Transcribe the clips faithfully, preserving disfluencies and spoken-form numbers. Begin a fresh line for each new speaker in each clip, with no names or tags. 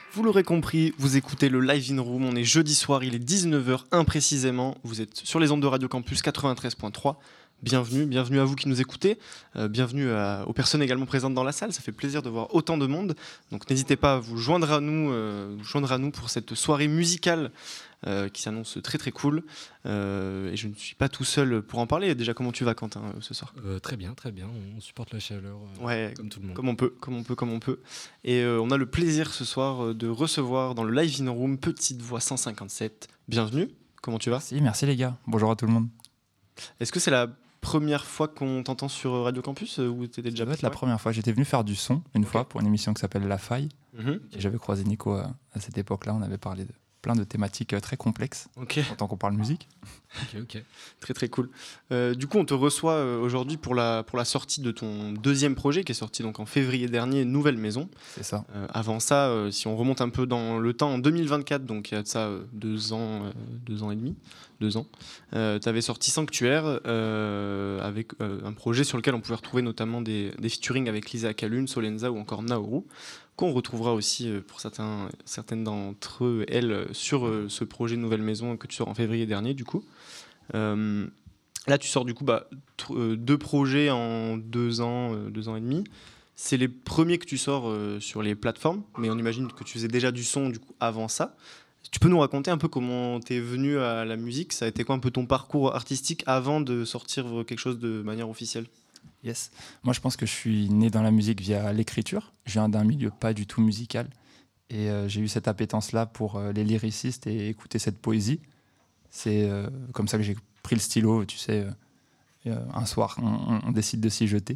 Vous l'aurez compris, vous écoutez le Live in Room, on est jeudi soir, il est dix-neuf heures imprécisément, vous êtes sur les ondes de Radio Campus quatre-vingt-treize point trois. Bienvenue, bienvenue à vous qui nous écoutez, euh, bienvenue à, aux personnes également présentes dans la salle, ça fait plaisir de voir autant de monde, donc n'hésitez pas à vous joindre à nous, euh, vous joindre à nous pour cette soirée musicale euh, qui s'annonce très très cool, euh, et je ne suis pas tout seul pour en parler. Déjà, comment tu vas, Quentin, euh, ce soir?
euh, Très bien, très bien, on supporte la chaleur euh,
Ouais,
comme tout le monde.
Comme on peut, comme on peut, comme on peut. Et euh, on a le plaisir ce soir euh, de recevoir dans le Live in Room Petite Voix cent cinquante-sept. Bienvenue, comment tu vas?
Merci, merci les gars, bonjour à tout le monde.
Est-ce que c'est la première fois qu'on t'entend sur Radio Campus ou t'étais déjà
Ça doit être la première fois, j'étais venu faire du son une okay. fois pour une émission qui s'appelle La Faille. Mm-hmm. Et j'avais croisé Nico à, à cette époque-là, on avait parlé de plein de thématiques très complexes,
okay.
en tant qu'on parle musique.
Ok, ok.
Très très cool. Euh, du coup, on te reçoit euh, aujourd'hui pour la, pour la sortie de ton deuxième projet qui est sorti donc en février dernier, Nouvelle Maison.
C'est ça.
Euh, avant ça, euh, si on remonte un peu dans le temps, en deux mille vingt-quatre, donc il y a de ça euh, deux ans, euh, deux ans et demi, deux ans, euh, tu avais sorti Sanctuaire euh, avec euh, un projet sur lequel on pouvait retrouver notamment des, des featuring avec Lisa Kalun, Solenza ou encore Naoru, qu'on retrouvera aussi euh, pour certains, certaines d'entre eux, elles, sur euh, ce projet Nouvelle Maison que tu sors en février dernier du coup. Euh, là, tu sors du coup bah, t- euh, deux projets en deux ans, euh, deux ans et demi. C'est les premiers que tu sors euh, sur les plateformes, mais on imagine que tu faisais déjà du son du coup, avant ça. Tu peux nous raconter un peu comment tu es venu à la musique? Ça a été quoi un peu ton parcours artistique avant de sortir quelque chose de manière officielle?
Yes. Moi, je pense que je suis né dans la musique via l'écriture. Je viens d'un milieu pas du tout musical. Et euh, j'ai eu cette appétence-là pour euh, les lyricistes et écouter cette poésie. C'est euh, comme ça que j'ai pris le stylo, tu sais, euh, un soir, on, on décide de s'y jeter.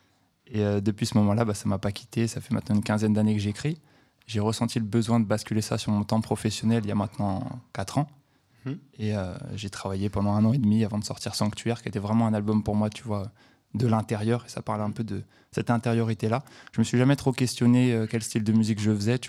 Et euh, depuis ce moment-là, bah, ça ne m'a pas quitté. Ça fait maintenant une quinzaine d'années que j'écris. J'ai ressenti le besoin de basculer ça sur mon temps professionnel il y a maintenant quatre ans. Mmh. Et euh, j'ai travaillé pendant un an et demi avant de sortir Sanctuaire, qui était vraiment un album pour moi, tu vois, de l'intérieur. Et ça parlait un peu de cette intériorité-là. Je ne me suis jamais trop questionné euh, quel style de musique je faisais. Tu